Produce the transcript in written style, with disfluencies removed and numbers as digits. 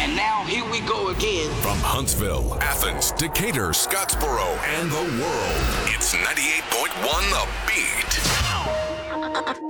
And now here we go again. From Huntsville, Athens, Decatur, Scottsboro, and the world, it's 98.1 The Beat.